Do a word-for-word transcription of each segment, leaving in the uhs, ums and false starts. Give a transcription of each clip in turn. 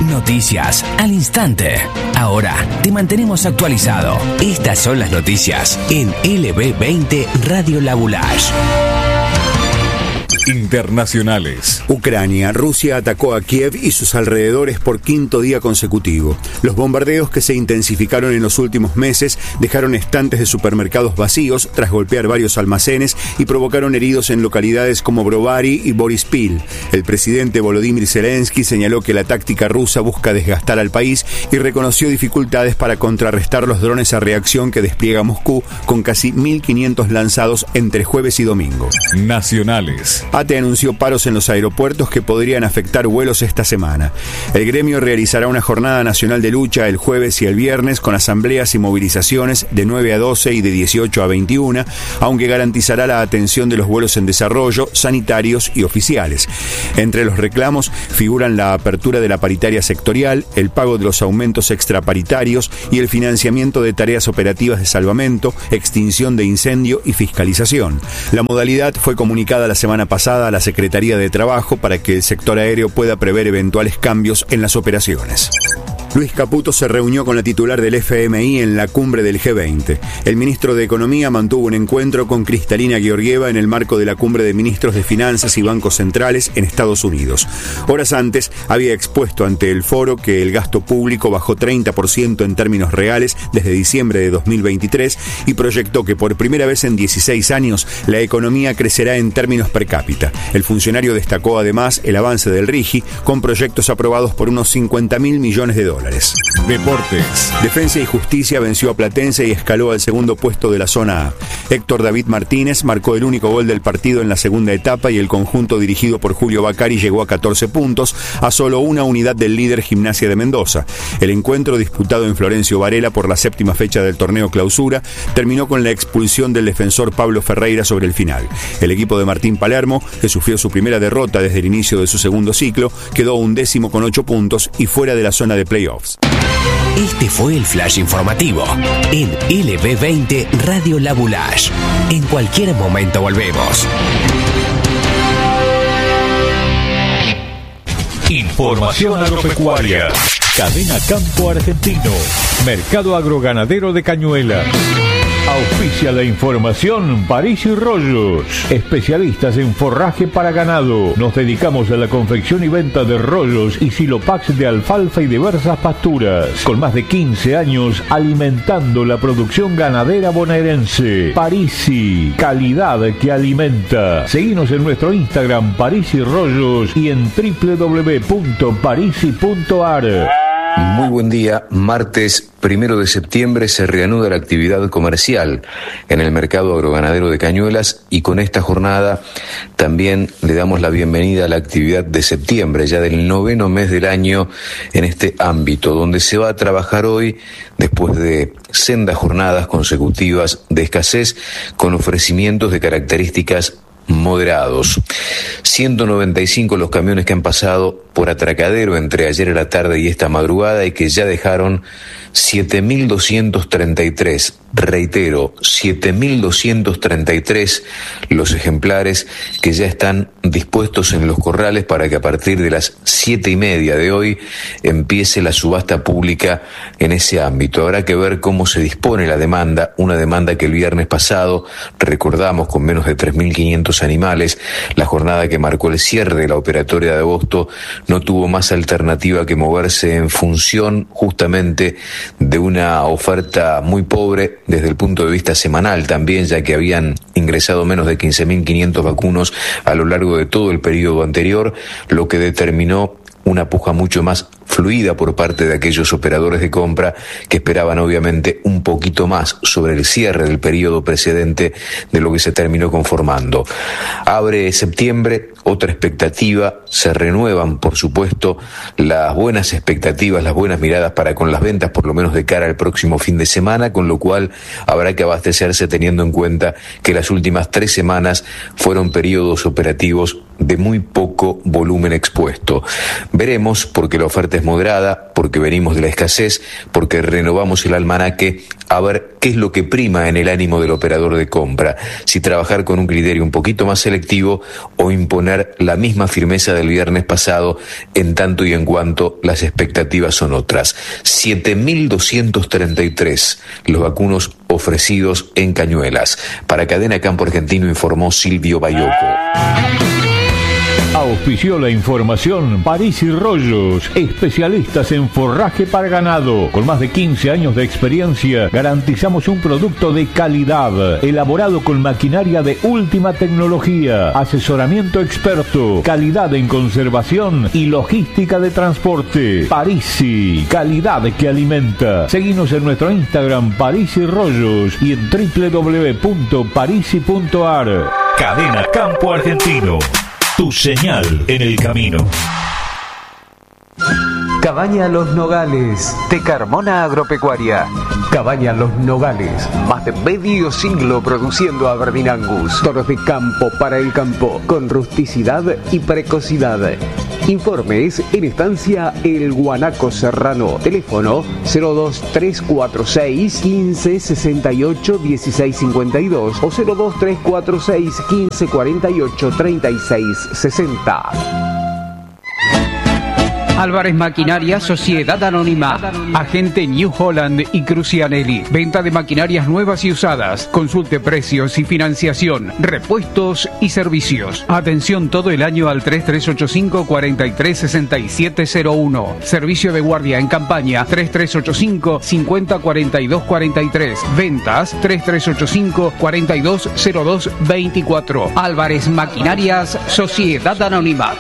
Noticias al instante. Ahora te mantenemos actualizado. Estas son las noticias en L B veinte Radio La Boulage. Internacionales. Ucrania. Rusia atacó a Kiev y sus alrededores por quinto día consecutivo. Los bombardeos que se intensificaron en los últimos meses dejaron estantes de supermercados vacíos tras golpear varios almacenes y provocaron heridos en localidades como Brovary y Boryspil. El presidente Volodymyr Zelensky señaló que la táctica rusa busca desgastar al país y reconoció dificultades para contrarrestar los drones a reacción que despliega Moscú, con casi mil quinientos lanzados entre jueves y domingo. Nacionales. A T E anunció paros en los aeropuertos que podrían afectar vuelos esta semana. El gremio realizará una jornada nacional de lucha el jueves y el viernes con asambleas y movilizaciones de nueve a doce y de dieciocho a veintiuna, aunque garantizará la atención de los vuelos en desarrollo, sanitarios y oficiales. Entre los reclamos figuran la apertura de la paritaria sectorial, el pago de los aumentos extraparitarios y el financiamiento de tareas operativas de salvamento, extinción de incendio y fiscalización. La modalidad fue comunicada la semana pasada a la Secretaría de Trabajo para que el sector aéreo pueda prever eventuales cambios en las operaciones. Luis Caputo se reunió con la titular del F M I en la cumbre del G veinte. El ministro de Economía mantuvo un encuentro con Kristalina Georgieva en el marco de la cumbre de ministros de Finanzas y Bancos Centrales en Estados Unidos. Horas antes había expuesto ante el foro que el gasto público bajó treinta por ciento en términos reales desde diciembre de dos mil veintitrés y proyectó que por primera vez en dieciséis años la economía crecerá en términos per cápita. El funcionario destacó además el avance del RIGI con proyectos aprobados por unos cincuenta mil millones de dólares. Deportes. Defensa y Justicia venció a Platense y escaló al segundo puesto de la zona A. Héctor David Martínez marcó el único gol del partido en la segunda etapa y el conjunto dirigido por Julio Bacari llegó a catorce puntos, a solo una unidad del líder Gimnasia de Mendoza. El encuentro, disputado en Florencio Varela por la séptima fecha del torneo Clausura, terminó con la expulsión del defensor Pablo Ferreira sobre el final. El equipo de Martín Palermo, que sufrió su primera derrota desde el inicio de su segundo ciclo, quedó undécimo con ocho puntos y fuera de la zona de playoffs. Este fue el flash informativo en L B veinte Radio La Boulage. En cualquier momento volvemos. Información agropecuaria. Cadena Campo Argentino. Mercado agroganadero de Cañuelas. Auspicia la información París y Rollos, especialistas en forraje para ganado. Nos dedicamos a la confección y venta de rollos y silopax de alfalfa y diversas pasturas. Con más de quince años alimentando la producción ganadera bonaerense. Parisi, calidad que alimenta. Seguinos en nuestro Instagram París y Rollos y en doble u doble u doble u punto parisi punto a r. Muy buen día. Martes primero de septiembre se reanuda la actividad comercial en el mercado agroganadero de Cañuelas y con esta jornada también le damos la bienvenida a la actividad de septiembre, ya del noveno mes del año en este ámbito, donde se va a trabajar hoy después de sendas jornadas consecutivas de escasez con ofrecimientos de características moderados. ciento noventa y cinco los camiones que han pasado por atracadero entre ayer a la tarde y esta madrugada y que ya dejaron siete mil doscientos treinta y tres, reitero, siete mil doscientos treinta y tres los ejemplares que ya están dispuestos en los corrales para que a partir de las siete y media de hoy empiece la subasta pública en ese ámbito. Habrá que ver cómo se dispone la demanda, una demanda que el viernes pasado, recordamos, con menos de tres mil quinientos animales, la jornada que marcó el cierre de la operatoria de agosto, no tuvo más alternativa que moverse en función justamente de una oferta muy pobre desde el punto de vista semanal también, ya que habían ingresado menos de quince mil quinientos vacunos a lo largo de todo el periodo anterior, lo que determinó una puja mucho más fluida por parte de aquellos operadores de compra que esperaban obviamente un poquito más sobre el cierre del periodo precedente de lo que se terminó conformando. Abre septiembre, otra expectativa, se renuevan por supuesto las buenas expectativas, las buenas miradas para con las ventas, por lo menos de cara al próximo fin de semana, con lo cual habrá que abastecerse teniendo en cuenta que las últimas tres semanas fueron periodos operativos de muy poco volumen expuesto. Veremos, porque la oferta es moderada, porque venimos de la escasez, porque renovamos el almanaque, a ver qué es lo que prima en el ánimo del operador de compra, si trabajar con un criterio un poquito más selectivo o imponer la misma firmeza del viernes pasado, en tanto y en cuanto las expectativas son otras. siete mil doscientos treinta y tres los vacunos ofrecidos en Cañuelas. Para Cadena Campo Argentino informó Silvio Bayoco. Auspició la información París y Rollos, especialistas en forraje para ganado. Con más de quince años de experiencia, garantizamos un producto de calidad, elaborado con maquinaria de última tecnología, asesoramiento experto, calidad en conservación y logística de transporte. Parisi, calidad que alimenta. Seguinos en nuestro Instagram París y Rollos y en doble u doble u doble u punto parisi punto a r. Cadena Campo Argentino. Tu señal en el camino. Cabaña Los Nogales, de Carmona Agropecuaria. Cabaña Los Nogales, más de medio siglo produciendo Aberdeen Angus. Toros de campo para el campo, con rusticidad y precocidad. Informes en estancia El Guanaco Serrano. Teléfono cero dos tres cuatro seis, quince, sesenta y ocho, dieciséis cincuenta y dos o cero dos tres cuatro seis, quince, cuarenta y ocho, treinta y seis sesenta. Álvarez Maquinaria, Sociedad Anónima, agente New Holland y Crucianelli. Venta de maquinarias nuevas y usadas. Consulte precios y financiación, repuestos y servicios. Atención todo el año al tres tres ocho cinco, cuatro tres seis siete cero uno. Servicio de guardia en campaña tres tres ocho cinco, cincuenta, cuarenta y dos cuarenta y tres. Ventas tres tres ocho cinco, cuarenta y dos cero dos veinticuatro. Álvarez Maquinarias, Sociedad Anónima.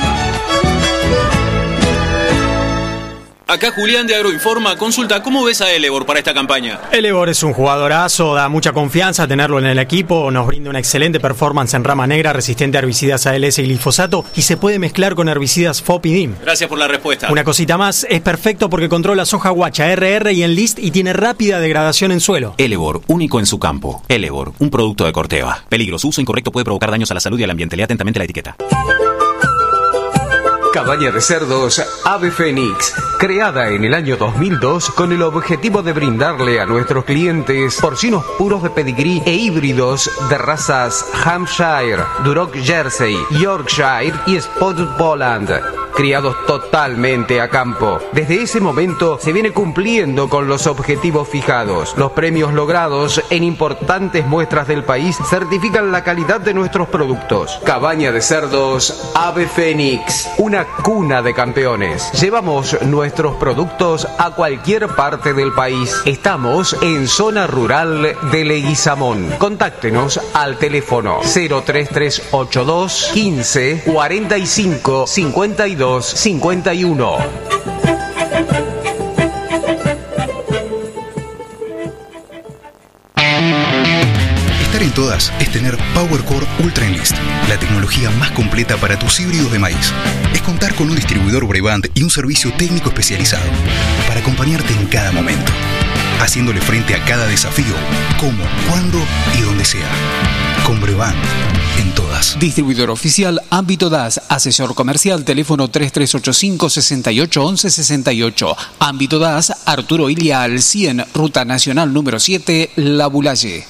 Acá Julián de Agroinforma. Consulta, ¿cómo ves a Elevor para esta campaña? Elevor es un jugadorazo, da mucha confianza tenerlo en el equipo, nos brinda una excelente performance en rama negra, resistente a herbicidas A L S y glifosato, y se puede mezclar con herbicidas F O P y D I M. Gracias por la respuesta. Una cosita más, es perfecto porque controla soja guacha, R R y Enlist y tiene rápida degradación en suelo. Elevor, único en su campo. Elevor, un producto de Corteva. Peligro, su uso incorrecto puede provocar daños a la salud y al ambiente. Lea atentamente la etiqueta. Cabaña de cerdos Ave Fénix, creada en el año dos mil dos con el objetivo de brindarle a nuestros clientes porcinos puros de pedigrí e híbridos de razas Hampshire, Duroc Jersey, Yorkshire y Spotted Poland, criados totalmente a campo. Desde ese momento se viene cumpliendo con los objetivos fijados. Los premios logrados en importantes muestras del país certifican la calidad de nuestros productos. Cabaña de cerdos Ave Fénix, una cuna de campeones. Llevamos nuestros productos a cualquier parte del país. Estamos en zona rural de Leguizamón. Contáctenos al teléfono cero tres tres ocho dos, quince, cuarenta y cinco, cincuenta y dos, cincuenta y uno. Estar en todas es tener PowerCore Ultra Enlist, la tecnología más completa para tus híbridos de maíz. Es contar con un distribuidor Brevant y un servicio técnico especializado para acompañarte en cada momento, haciéndole frente a cada desafío, como, cuándo y donde sea. Con Brevant, en todas. Distribuidor oficial Ámbito D A S, asesor comercial, teléfono tres tres ocho cinco, sesenta y ocho, once sesenta y ocho. Ámbito D A S, Arturo Ilia al cien, Ruta Nacional número siete, La Bulaye.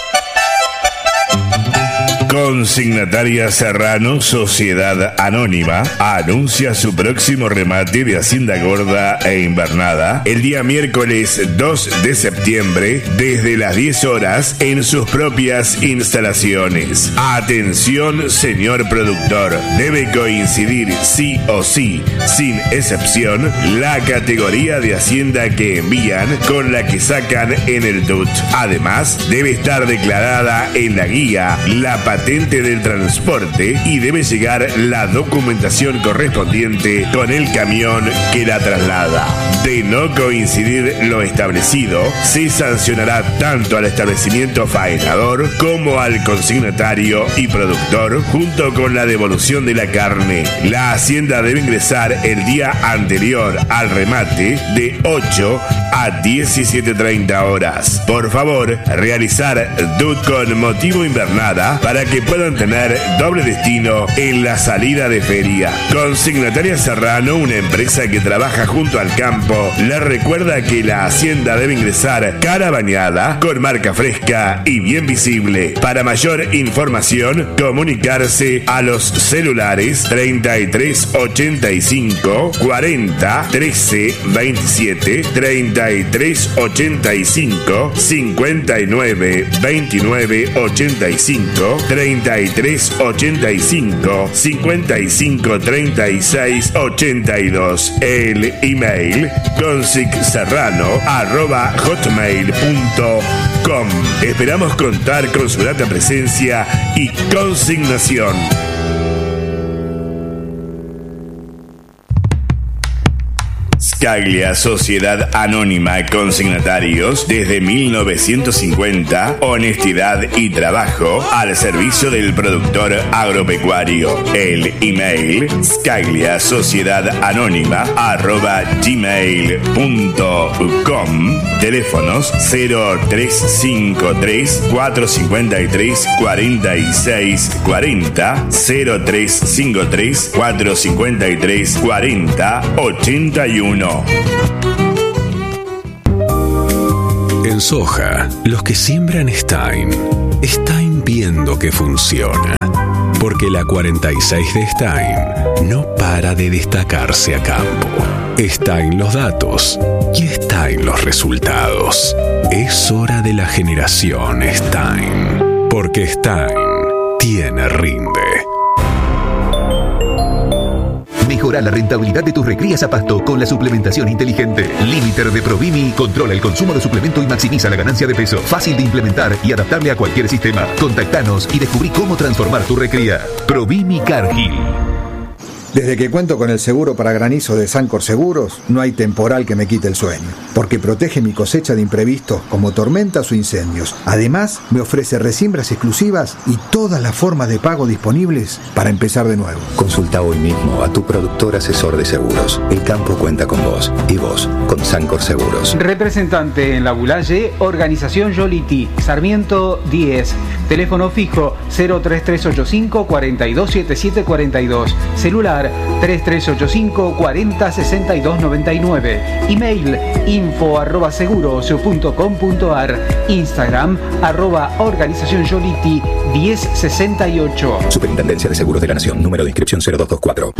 Consignataria Serrano, Sociedad Anónima, anuncia su próximo remate de Hacienda Gorda e Invernada el día miércoles dos de septiembre desde las diez horas en sus propias instalaciones. Atención, señor productor, debe coincidir sí o sí, sin excepción, la categoría de Hacienda que envían con la que sacan en el D U T. Además, debe estar declarada en la guía la patente del transporte y debe llegar la documentación correspondiente con el camión que la traslada. De no coincidir lo establecido, se sancionará tanto al establecimiento faenador como al consignatario y productor, junto con la devolución de la carne. La hacienda debe ingresar el día anterior al remate de ocho a diecisiete treinta horas. Por favor, realizar D U T con motivo invernada para que pueda puedan tener doble destino en la salida de feria. Consignataria Serrano, una empresa que trabaja junto al campo, le recuerda que la hacienda debe ingresar cara bañada, con marca fresca y bien visible. Para mayor información, comunicarse a los celulares treinta y tres ochenta y cinco cuarenta trece veintisiete, treinta y tres ochenta y cinco cincuenta y nueve veintinueve ochenta y cinco, treinta y tres ochenta y cinco cincuenta y cinco treinta y seis ochenta y dos. El email consicserrano arroba hotmail punto com. Esperamos contar con su grata presencia y consignación. Scaglia, Sociedad Anónima, consignatarios desde mil novecientos cincuenta, honestidad y trabajo al servicio del productor agropecuario. El email Scaglia Sociedad Anónima arroba gmail punto com. Teléfonos cero tres cinco tres cuatro cinco tres cuarenta y seis cuarenta, cero tres cinco tres cuatro cinco tres cuarenta ochenta y uno. En soja, los que siembran Stein, Stein viendo que funciona. Porque la cuarenta y seis de Stein no para de destacarse a campo. Stein los datos y Stein los resultados. Es hora de la generación Stein. Porque Stein tiene rinde. Mejora la rentabilidad de tus recrías a pasto con la suplementación inteligente. Limiter de Provimi controla el consumo de suplemento y maximiza la ganancia de peso. Fácil de implementar y adaptable a cualquier sistema. Contactanos y descubrí cómo transformar tu recría. Provimi Cargill. Desde que cuento con el seguro para granizo de Sancor Seguros, no hay temporal que me quite el sueño, porque protege mi cosecha de imprevistos como tormentas o incendios. Además, me ofrece resiembras exclusivas y todas las formas de pago disponibles para empezar de nuevo. Consulta hoy mismo a tu productor asesor de seguros. El campo cuenta con vos y vos con Sancor Seguros. Representante en La Bulaye, Organización Yoliti, Sarmiento diez. Teléfono fijo cero tres tres ocho cinco cuatro dos siete siete cuatro dos. Celular tres tres ocho cinco cuarenta sesenta y dos noventa y nueve. Email info arroba seguros punto com punto ar. Instagram arroba organización Yoliti diez sesenta y ocho. Superintendencia de Seguros de la Nación. Número de inscripción cero dos dos cuatro.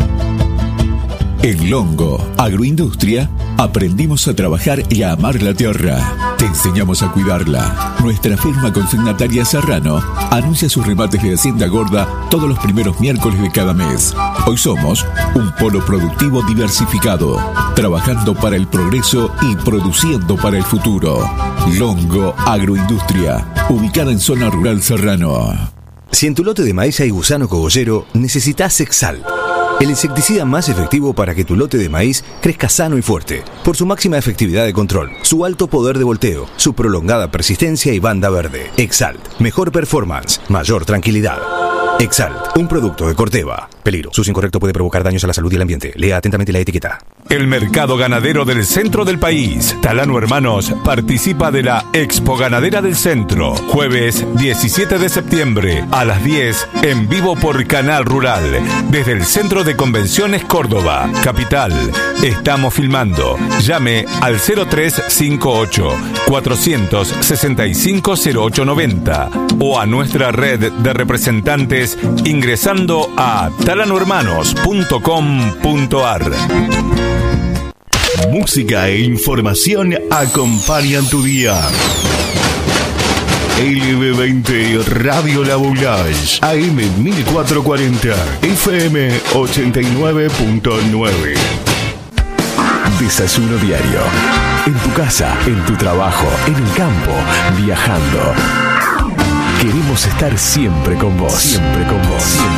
En Longo Agroindustria aprendimos a trabajar y a amar la tierra. Te enseñamos a cuidarla. Nuestra firma consignataria Serrano anuncia sus remates de Hacienda Gorda todos los primeros miércoles de cada mes. Hoy somos un polo productivo diversificado, trabajando para el progreso y produciendo para el futuro. Longo Agroindustria, ubicada en zona rural Serrano. Si en tu lote de maíz hay gusano cogollero, necesitas Exalt. El insecticida más efectivo para que tu lote de maíz crezca sano y fuerte, por su máxima efectividad de control, su alto poder de volteo, su prolongada persistencia y banda verde. Exalt, mejor performance, mayor tranquilidad. Exalt, un producto de Corteva. Peligro, su uso incorrecto puede provocar daños a la salud y el ambiente. Lea atentamente la etiqueta. El mercado ganadero del centro del país, Talano Hermanos, participa de la Expo Ganadera del Centro. Jueves diecisiete de septiembre a las diez, en vivo por Canal Rural, desde el Centro de Convenciones Córdoba, capital. Estamos filmando. Llame al cero tres cinco ocho cuatro seis cinco cero ocho nueve cero o a nuestra red de representantes ingresando a talano hermanos punto com punto ar. Música e información acompañan tu día. L B veinte Radio La Boulage, A M mil cuatrocientos cuarenta, F M ochenta y nueve punto nueve. Desayuno diario. En tu casa, en tu trabajo, en el campo, viajando. Queremos estar siempre con vos. Siempre con vos. Siempre.